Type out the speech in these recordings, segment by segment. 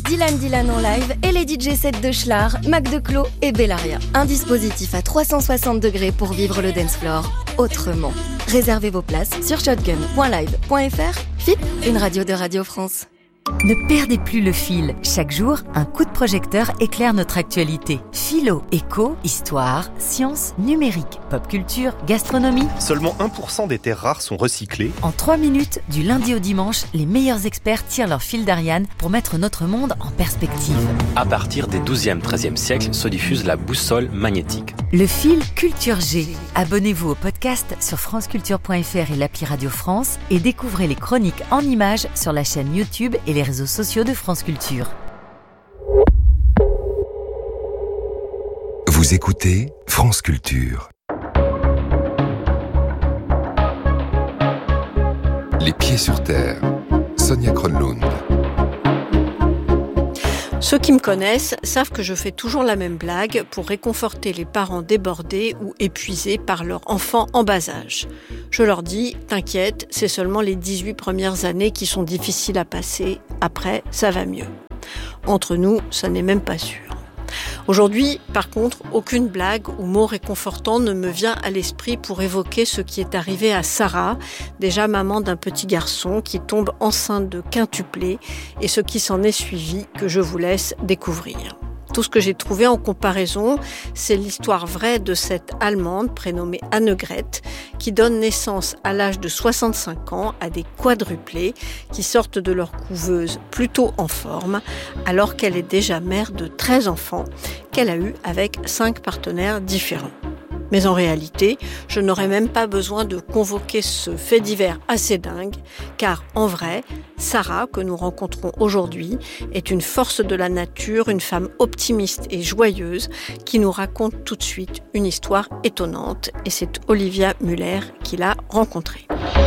Dylan en live et les DJ sets de Schlar, Mac Declos et Bellaria. Un dispositif à 360 degrés pour vivre le dance floor autrement. Réservez vos places sur shotgun.live.fr. FIP, une radio de Radio France. Ne perdez plus le fil. Chaque jour, un coup de projecteur éclaire notre actualité. Philo, éco, histoire, sciences, numérique, pop culture, gastronomie. Seulement 1% des terres rares sont recyclées. En 3 minutes, du lundi au dimanche, les meilleurs experts tirent leur fil d'Ariane pour mettre notre monde en perspective. À partir des 12e, 13e siècles se diffuse la boussole magnétique. Le fil Culture G. Abonnez-vous au podcast sur franceculture.fr et l'appli Radio France et découvrez les chroniques en images sur la chaîne YouTube et les réseaux sociaux de France Culture. Vous écoutez France Culture. Les pieds sur terre. Sonia Kronlund. Ceux qui me connaissent savent que je fais toujours la même blague pour réconforter les parents débordés ou épuisés par leur enfant en bas âge. Je leur dis, t'inquiète, c'est seulement les 18 premières années qui sont difficiles à passer, après ça va mieux. Entre nous, ça n'est même pas sûr. Aujourd'hui, par contre, aucune blague ou mot réconfortant ne me vient à l'esprit pour évoquer ce qui est arrivé à Sarah, déjà maman d'un petit garçon qui tombe enceinte de quintuplé, et ce qui s'en est suivi que je vous laisse découvrir. Tout ce que j'ai trouvé en comparaison, c'est l'histoire vraie de cette Allemande prénommée Annegret, qui donne naissance à l'âge de 65 ans à des quadruplés qui sortent de leur couveuse plutôt en forme, alors qu'elle est déjà mère de 13 enfants qu'elle a eus avec 5 partenaires différents. Mais en réalité, je n'aurais même pas besoin de convoquer ce fait divers assez dingue, car en vrai, Sarah, que nous rencontrons aujourd'hui, est une force de la nature, une femme optimiste et joyeuse, qui nous raconte tout de suite une histoire étonnante, et c'est Olivia Muller qui l'a rencontrée.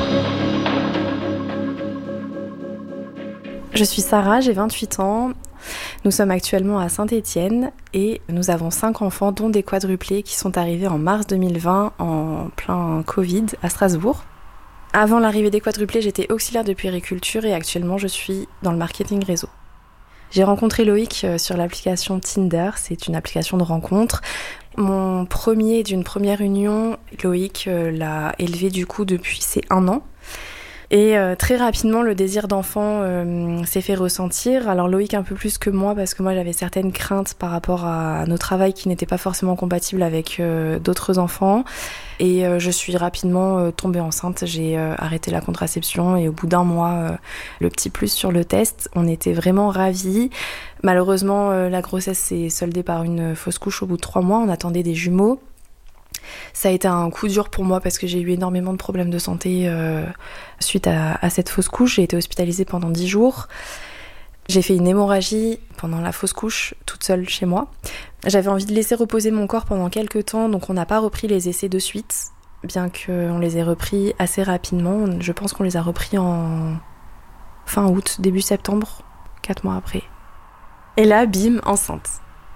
Je suis Sarah, j'ai 28 ans. Nous sommes actuellement à Saint-Étienne et nous avons 5 enfants, dont des quadruplés qui sont arrivés en mars 2020 en plein Covid à Strasbourg. Avant l'arrivée des quadruplés, j'étais auxiliaire de puériculture et actuellement je suis dans le marketing réseau. J'ai rencontré Loïc sur l'application Tinder, c'est une application de rencontre. Mon premier d'une première union, Loïc l'a élevé du coup depuis ses 1 an. Et très rapidement, le désir d'enfant s'est fait ressentir. Alors Loïc un peu plus que moi, parce que moi j'avais certaines craintes par rapport à nos travails qui n'étaient pas forcément compatibles avec d'autres enfants. Et je suis rapidement tombée enceinte, j'ai arrêté la contraception et au bout d'1 mois, le petit plus sur le test, on était vraiment ravis. Malheureusement, la grossesse s'est soldée par une fausse couche au bout de 3 mois, on attendait des jumeaux. Ça a été un coup dur pour moi parce que j'ai eu énormément de problèmes de santé suite à cette fausse couche. J'ai été hospitalisée pendant 10 jours. J'ai fait une hémorragie pendant la fausse couche, toute seule chez moi. J'avais envie de laisser reposer mon corps pendant quelques temps, donc on n'a pas repris les essais de suite, bien qu'on les ait repris assez rapidement. Je pense qu'on les a repris en fin août, début septembre, 4 mois après. Et là, bim, enceinte.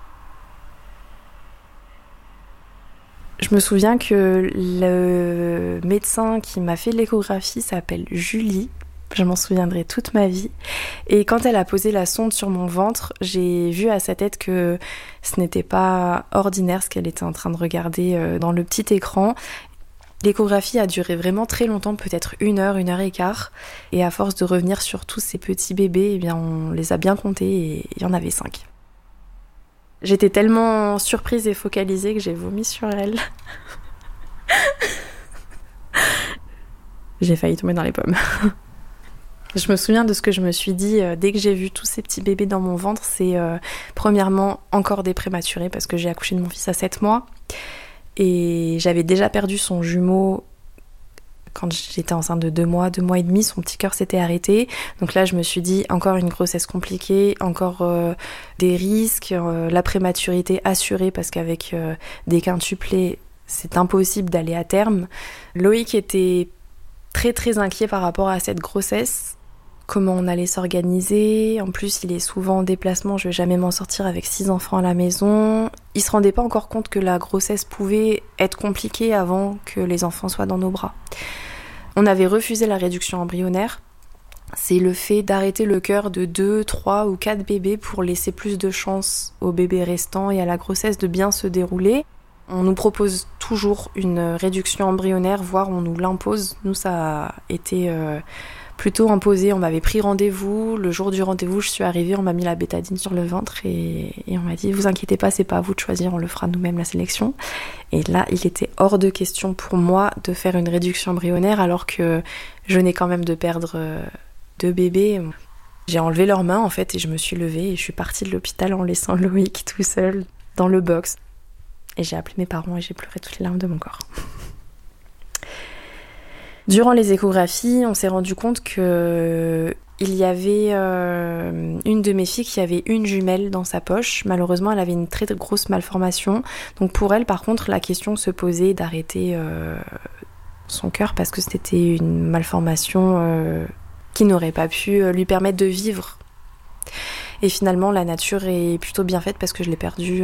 Je me souviens que le médecin qui m'a fait l'échographie s'appelle Julie. Je m'en souviendrai toute ma vie. Et quand elle a posé la sonde sur mon ventre, j'ai vu à sa tête que ce n'était pas ordinaire ce qu'elle était en train de regarder dans le petit écran. L'échographie a duré vraiment très longtemps, peut-être 1 heure, 1 heure et quart. Et à force de revenir sur tous ces petits bébés, eh bien, on les a bien comptés et il y en avait 5. J'étais tellement surprise et focalisée que j'ai vomi sur elle. J'ai failli tomber dans les pommes. Je me souviens de ce que je me suis dit dès que j'ai vu tous ces petits bébés dans mon ventre. C'est premièrement encore des prématurés parce que j'ai accouché de mon fils à 7 mois. Et j'avais déjà perdu son jumeau quand j'étais enceinte de 2 mois et demi, son petit cœur s'était arrêté. Donc là, je me suis dit, encore une grossesse compliquée, encore des risques, la prématurité assurée parce qu'avec des quintuplés, c'est impossible d'aller à terme. Loïc était très très inquiet par rapport à cette grossesse. Comment on allait s'organiser. En plus, il est souvent en déplacement, je vais jamais m'en sortir avec 6 enfants à la maison. Il se rendait pas encore compte que la grossesse pouvait être compliquée avant que les enfants soient dans nos bras. On avait refusé la réduction embryonnaire c'est le fait d'arrêter le cœur de 2, 3 ou 4 bébés pour laisser plus de chance aux bébés restants et à la grossesse de bien se dérouler. On nous propose toujours une réduction embryonnaire, voire on nous l'impose. Nous, ça a été plutôt imposé. On m'avait pris rendez-vous. Le jour du rendez-vous, je suis arrivée, on m'a mis la bétadine sur le ventre et on m'a dit « Vous inquiétez pas, c'est pas à vous de choisir, on le fera nous-mêmes la sélection ». Et là, il était hors de question pour moi de faire une réduction embryonnaire alors que je venais quand même de perdre 2 bébés. J'ai enlevé leurs mains en fait et je me suis levée et je suis partie de l'hôpital en laissant Loïc tout seul dans le box. Et j'ai appelé mes parents et j'ai pleuré toutes les larmes de mon corps. Durant les échographies, on s'est rendu compte que il y avait une de mes filles qui avait une jumelle dans sa poche. Malheureusement, elle avait une très grosse malformation. Donc pour elle, par contre, la question se posait d'arrêter son cœur parce que c'était une malformation qui n'aurait pas pu lui permettre de vivre. Et finalement, la nature est plutôt bien faite parce que je l'ai perdue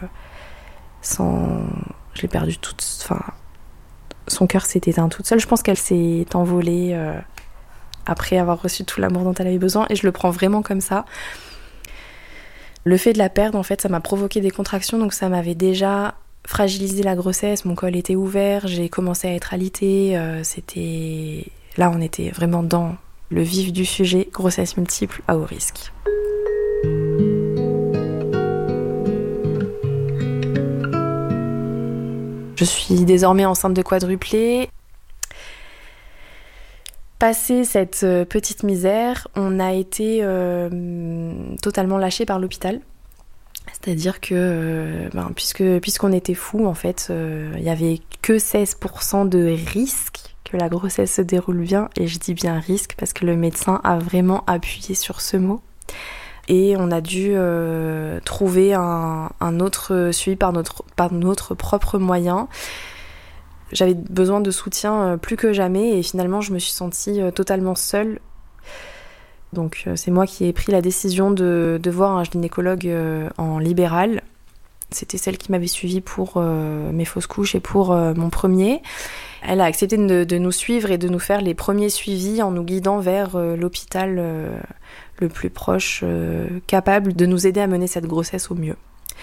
je l'ai perdue toute... Enfin, son cœur s'est éteint toute seule. Je pense qu'elle s'est envolée après avoir reçu tout l'amour dont elle avait besoin et je le prends vraiment comme ça. Le fait de la perdre, en fait, ça m'a provoqué des contractions, donc ça m'avait déjà fragilisé la grossesse. Mon col était ouvert, j'ai commencé à être alitée. Là, on était vraiment dans le vif du sujet, grossesse multiple à haut risque. Je suis désormais enceinte de quadruplé. Passé cette petite misère, on a été totalement lâchés par l'hôpital. C'est-à-dire que puisqu'on était fous, en fait, il n'y avait que 16% de risque que la grossesse se déroule bien. Et je dis bien risque parce que le médecin a vraiment appuyé sur ce mot. Et on a dû trouver un autre suivi par notre propre moyen. J'avais besoin de soutien plus que jamais et finalement je me suis sentie totalement seule. Donc c'est moi qui ai pris la décision de voir un gynécologue en libéral. C'était celle qui m'avait suivie pour mes fausses couches et pour mon premier. Elle a accepté de nous suivre et de nous faire les premiers suivis en nous guidant vers l'hôpital le plus proche, capable de nous aider à mener cette grossesse au mieux.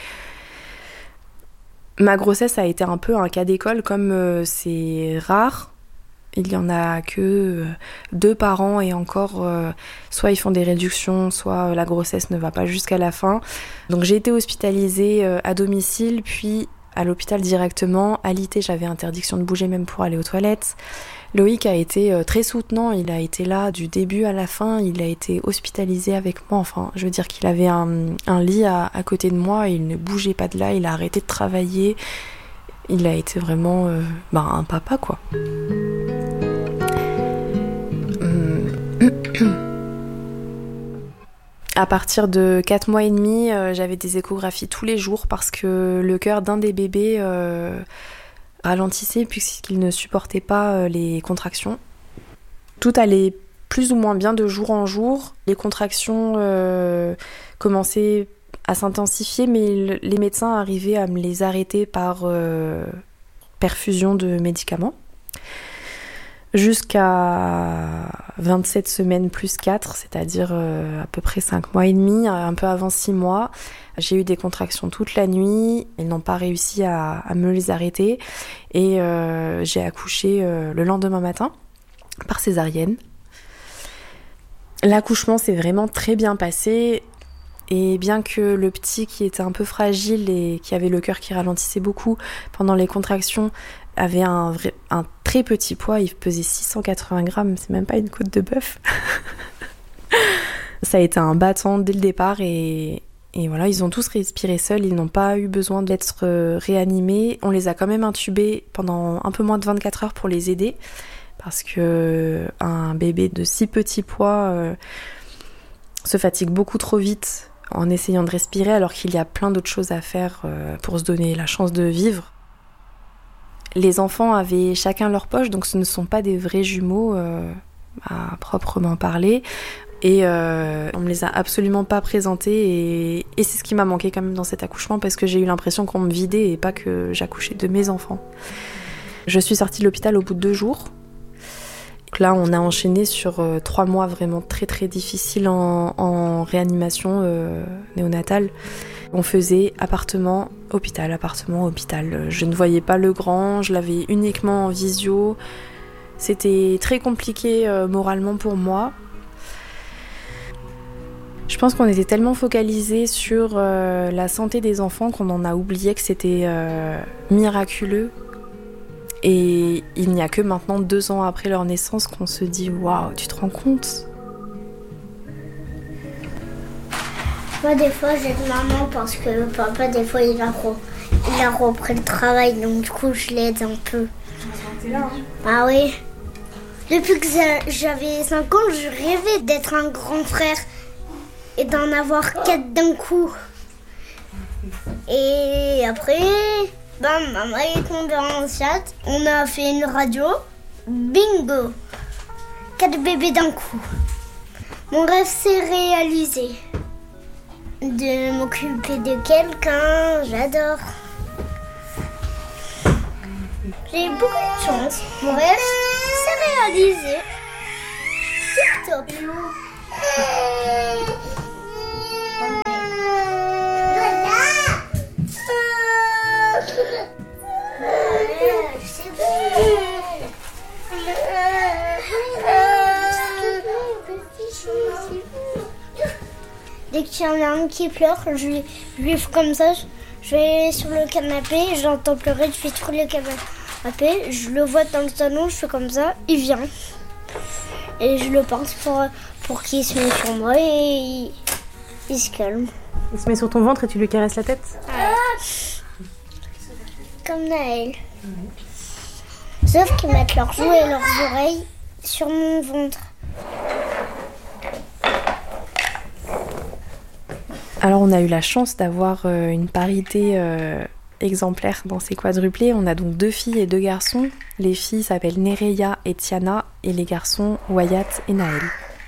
Ma grossesse a été un peu un cas d'école, comme c'est rare. Il y en a que 2 par an et encore, soit ils font des réductions, soit la grossesse ne va pas jusqu'à la fin. Donc j'ai été hospitalisée à domicile, puis à l'hôpital directement. Alité, j'avais interdiction de bouger même pour aller aux toilettes. Loïc a été très soutenant, il a été là du début à la fin, il a été hospitalisé avec moi, enfin je veux dire qu'il avait un lit à côté de moi, et il ne bougeait pas de là, il a arrêté de travailler, il a été vraiment un papa quoi. À partir de 4 mois et demi, j'avais des échographies tous les jours parce que le cœur d'un des bébés ralentissait puisqu'il ne supportait pas les contractions. Tout allait plus ou moins bien de jour en jour. Les contractions commençaient à s'intensifier, mais les médecins arrivaient à me les arrêter par perfusion de médicaments. Jusqu'à 27 semaines plus 4, c'est-à-dire à peu près 5 mois et demi, un peu avant 6 mois. J'ai eu des contractions toute la nuit, ils n'ont pas réussi à me les arrêter et j'ai accouché le lendemain matin par césarienne. L'accouchement s'est vraiment très bien passé et bien que le petit qui était un peu fragile et qui avait le cœur qui ralentissait beaucoup pendant les contractions avait un très petit poids, il pesait 680 grammes, c'est même pas une côte de bœuf. Ça a été un battant dès le départ et voilà, ils ont tous respiré seuls, ils n'ont pas eu besoin d'être réanimés. On les a quand même intubés pendant un peu moins de 24 heures pour les aider parce que un bébé de si petit poids se fatigue beaucoup trop vite en essayant de respirer alors qu'il y a plein d'autres choses à faire pour se donner la chance de vivre. Les enfants avaient chacun leur poche, donc ce ne sont pas des vrais jumeaux à proprement parler. Et on me les a absolument pas présentés et c'est ce qui m'a manqué quand même dans cet accouchement parce que j'ai eu l'impression qu'on me vidait et pas que j'accouchais de mes enfants. Je suis sortie de l'hôpital au bout de 2 jours Là, on a enchaîné sur 3 mois vraiment très très difficiles en réanimation néonatale. On faisait appartement, hôpital. Je ne voyais pas le grand, je l'avais uniquement en visio. C'était très compliqué moralement pour moi. Je pense qu'on était tellement focalisés sur la santé des enfants qu'on en a oublié que c'était miraculeux. Et il n'y a que maintenant, 2 ans après leur naissance, qu'on se dit « Waouh, tu te rends compte ?» Moi, des fois, j'aide maman parce que papa, des fois, il a repris le travail, donc du coup, je l'aide un peu. T'es là, hein ? Ah oui. Depuis que j'avais 5 ans, je rêvais d'être un grand frère et d'en avoir 4 d'un coup. Et après, maman est tombée enceinte, on a fait une radio, bingo, 4 bébés d'un coup. Mon rêve s'est réalisé. De m'occuper de quelqu'un, j'adore. J'ai beaucoup de chance. Mon rêve s'est réalisé. TikTok. Dès qu'il y en a un qui pleure, je lui fais comme ça, je vais sur le canapé, j'entends pleurer, je fais sur le canapé, je le vois dans le salon, je fais comme ça, il vient. Et je le pince pour qu'il se mette sur moi et il se calme. Il se met sur ton ventre et tu lui caresses la tête ? Comme Naël. Sauf qu'ils mettent leurs joues et leurs oreilles sur mon ventre. Alors on a eu la chance d'avoir une parité exemplaire dans ces quadruplés. On a donc 2 filles et 2 garçons. Les filles s'appellent Nereya et Tiana et les garçons Wyatt et Naël.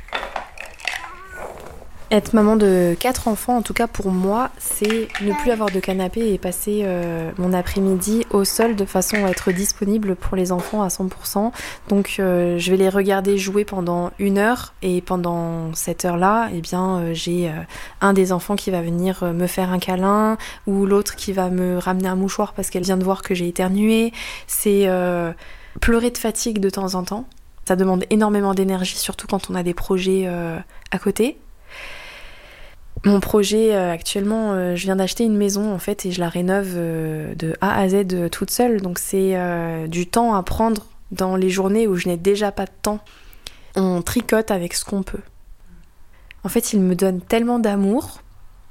Être maman de 4 enfants, en tout cas pour moi, c'est ne plus avoir de canapé et passer mon après-midi au sol de façon à être disponible pour les enfants à 100%. Donc je vais les regarder jouer pendant 1 heure et pendant cette heure-là, eh bien, j'ai un des enfants qui va venir me faire un câlin ou l'autre qui va me ramener un mouchoir parce qu'elle vient de voir que j'ai éternué. C'est pleurer de fatigue de temps en temps. Ça demande énormément d'énergie, surtout quand on a des projets à côté. Mon projet actuellement, je viens d'acheter une maison en fait et je la rénove de A à Z toute seule. Donc c'est du temps à prendre dans les journées où je n'ai déjà pas de temps. On tricote avec ce qu'on peut. En fait, il me donne tellement d'amour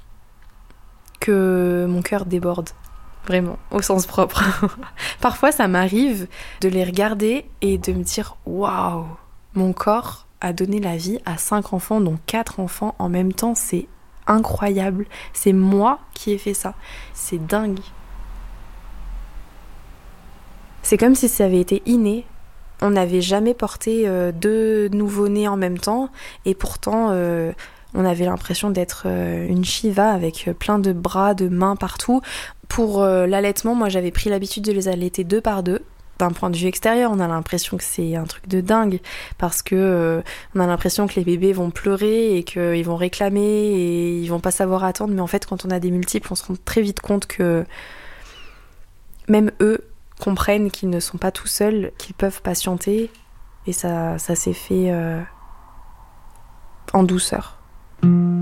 que mon cœur déborde. Vraiment, au sens propre. Parfois, ça m'arrive de les regarder et de me dire « Waouh, mon corps a donné la vie à 5 enfants, dont 4 enfants en même temps, c'est incroyable. C'est moi qui ai fait ça. C'est dingue. » C'est comme si ça avait été inné. On n'avait jamais porté 2 nouveau-nés en même temps et pourtant on avait l'impression d'être une Shiva avec plein de bras, de mains partout. Pour l'allaitement, moi j'avais pris l'habitude de les allaiter 2 par 2. D'un point de vue extérieur, on a l'impression que c'est un truc de dingue parce que on a l'impression que les bébés vont pleurer et qu'ils vont réclamer et ils vont pas savoir attendre. Mais en fait, quand on a des multiples, on se rend très vite compte que même eux comprennent qu'ils ne sont pas tout seuls, qu'ils peuvent patienter. Et ça s'est fait en douceur.